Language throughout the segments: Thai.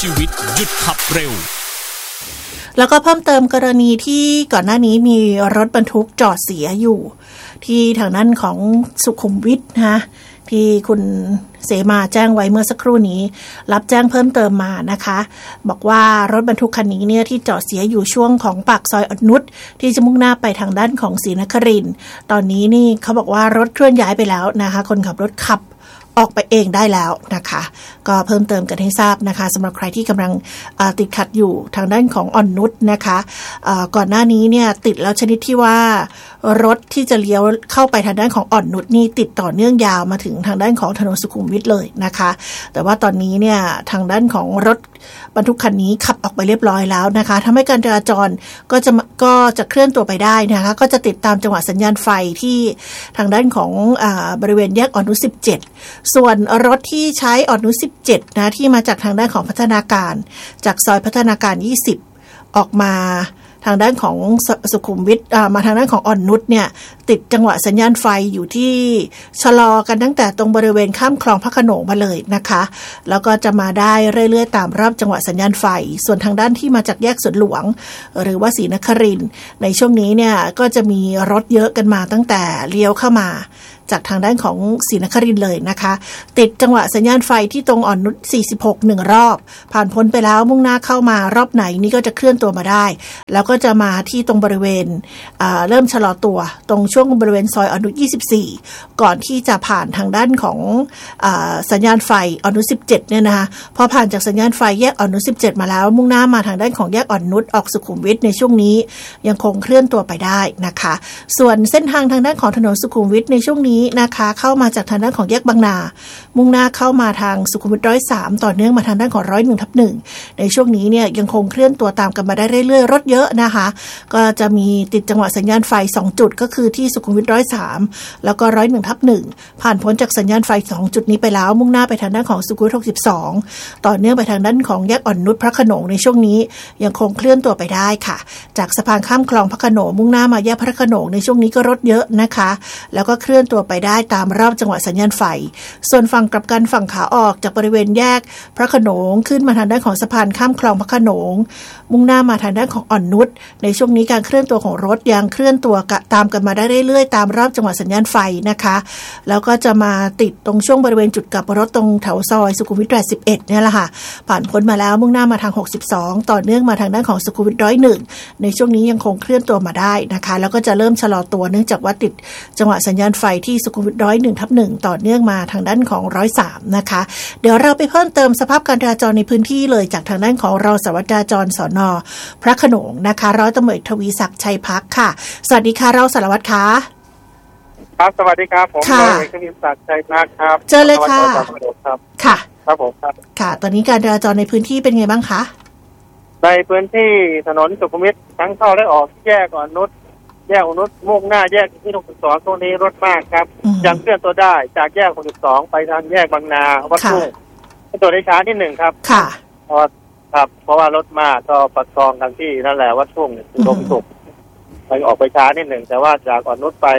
ชีวิตหยุดขับเร็วแล้วก็เพิ่มเติมกรณีที่ก่อนหน้านี้มีรถบรรทุกจอดเสียอยู่ที่ทางนั้นของสุขุมวิทนะที่คุณเสมาแจ้งไว้เมื่อสักครู่นี้รับแจ้งเพิ่มเติมมานะคะบอกว่ารถบรรทุกคันนี้เนี่ยที่จอดเสียอยู่ช่วงของปากซอยอ่อนนุชที่จะมุ่งหน้าไปทางด้านของศรีนครินทร์ตอนนี้นี่เขาบอกว่ารถเคลื่อนย้ายไปแล้วนะคะคนขับรถขับออกไปเองได้แล้วนะคะก็เพิ่มเติมกันให้ทราบนะคะสำหรับใครที่กำลังติดขัดอยู่ทางด้านของอ่อนนุชนะคะก่อนหน้านี้เนี่ยติดแล้วชนิดที่ว่ารถที่จะเลี้ยวเข้าไปทางด้านของอ่อนนุชนี่ติดต่อเนื่องยาวมาถึงทางด้านของถนนสุขุมวิทเลยนะคะแต่ว่าตอนนี้เนี่ยทางด้านของรถบรรทุกคันนี้ขับออกไปเรียบร้อยแล้วนะคะทำให้การจราจรก็จะเคลื่อนตัวไปได้นะคะก็จะติดตามจังหวะสัญญาณไฟที่ทางด้านของบริเวณแยกอ่อนนุช17ส่วนรถที่ใช้อ่อนนุช17นะที่มาจากทางด้านของพัฒนาการจากซอยพัฒนาการ20ออกมาทางด้านของสุขุมวิทมาทางด้านของอ่อนนุชเนี่ยติดจังหวะสัญญาณไฟอยู่ที่ชะลอกันตั้งแต่ตรงบริเวณข้ามคลองพระโขนงมาเลยนะคะแล้วก็จะมาได้เรื่อยๆตามรอบจังหวะสัญญาณไฟส่วนทางด้านที่มาจากแยกสวนหลวงหรือว่าศรีนครินทร์ในช่วงนี้เนี่ยก็จะมีรถเยอะกันมาตั้งแต่เลี้ยวเข้ามาจากทางด้านของศรีนครินทร์เลยนะคะติดจังหวะสัญญาณไฟที่ตรงอ่อนนุช46 1รอบผ่านพ้นไปแล้วมุ่งหน้าเข้ามารอบไหนนี่ก็จะเคลื่อนตัวมาได้แล้วก็จะมาที่ตรงบริเวณเริ่มชะลอตัวตรงช่วงบริเวณซอยอ่อนนุช24ก่อนที่จะผ่านทางด้านของสัญญาณไฟอ่อนนุช17เนี่ยนะคะพอผ่านจากสัญญาณไฟแยกอ่อนนุช17มาแล้วมุ่งหน้ามาทางด้านของแยกอ่อนนุชออกสุขุมวิทในช่วงนี้ยังคงเคลื่อนตัวไปได้นะคะส่วนเส้นทางทางด้านของถนนสุขุมวิทในช่วงนี้นะคะเข้ามาจากทางด้านของแยกบางนามุ่งหน้าเข้ามาทางสุขุมวิท103ต่อเนื่องมาทางด้านของ101/1ในช่วงนี้เนี่ยยังคงเคลื่อนตัวตามกันมาได้เรื่อยๆรถเยอะนะคะก็จะมีติดจังหวะสัญญาณไฟ2จุดก็คือที่สุขุมวิท103แล้วก็101/1ผ่านพ้นจากสัญญาณไฟ2จุดนี้ไปแล้วมุ่งหน้าไปทางด้านของสุขุมวิท62ต่อเนื่องไปทางด้านของแยกอ่อนนุชพระโขนงในช่วงนี้ยังคงเคลื่อนตัวไปได้ค่ะจากสะพานข้ามคลองพระโขนงมุ่งหน้ามาแยกพระโขนงในช่วงนี้ก็รถเยอะนะคะแล้วก็เคลื่อนตัวไปได้ตามรอบจังหวะสัญญาณไฟส่วนฝั่งกลับกันฝั่งขาออกจากบริเวณแยกพระโขนงขึ้นมาทางด้านของสะพานข้ามคลองพระโขนงมุ่งหน้ามาทางด้านของอ่อนนุชในช่วงนี้การเคลื่อนตัวของรถยังเคลื่อนตัวตามกันมาได้เรื่อยๆตามรอบจังหวะสัญญาณไฟนะคะแล้วก็จะมาติดตรงช่วงบริเวณจุดกลับรถตรงแถวซอยสุขุมวิท81เนี่ยแหละค่ะผ่านพ้นมาแล้วมุ่งหน้ามาทาง62ต่อเนื่องมาทางด้านของสุขุมวิท101ในช่วงนี้ยังคงเคลื่อนตัวมาได้นะคะแล้วก็จะเริ่มชะลอตัวเนื่องจากว่าติดจังหวะสัญญาณไฟที่สุขุมวิท101/1ต่อเนื่องมาทางด้านของ103นะคะเดี๋ยวเราไปเพิ่มเติมสภาพการจราจรในพื้นที่เลยจากทางด้านของรองสารวัตรจราจรสน.พระโขนงนะคะร้อยตำรวจเอกทวีศักดิ์ชัยพักค่ะสวัสดีค่ะรองสารวัตรคะครับสวัสดีครับผมร้อยเอกทวีศักดิ์ชัยพักครับเจอเลยค่ะค่ะครับผมครับค่ะตอนนี้การจราจรในพื้นที่เป็นไงบ้างคะในพื้นที่ถนนสุขุมวิททั้งเข้าและออกแยกอ่อนนุชแยกอ่อนนุชมุ่งหน้าแยกที่62ตรงนี้รถมากครับยังเคลื่อนตัวได้จากแยก62ไปทางแยกบางนาวัดทุ่งตัวได้ช้าที่1ครับค่ะเพราะว่ารถมากก็ประคองทางที่นั่นแหละวัดทุ่งลมสุกไปออกไปช้านิดหนึ่งแต่ว่าจากอ่อนนุชไป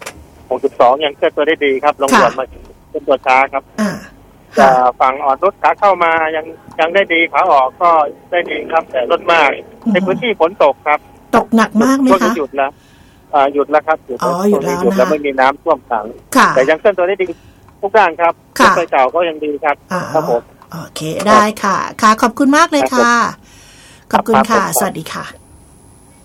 62ยังเคลื่อนตัวได้ดีครับลงด่วนมาเคลื่อนตัวช้าครับจะฝั่งอ่อนนุชขาเข้ามายังได้ดีขาออกก็ได้ดีครับแต่รถมากในพื้นที่ฝนตกครับตกหนักมากไหมคะหยุดแล้วหยุดแล้วครับหยุดแล้วไม่มีน้ำท่วมขังแต่ยังเคลื่อนตัวได้ดีทุกด้านครับรถไฟเก่าก็ยังดีครับครับผมโอเคได้ค่ะค่ะขอบคุณมากเลยค่ะขอบคุณค่ะสวัสดีค่ะ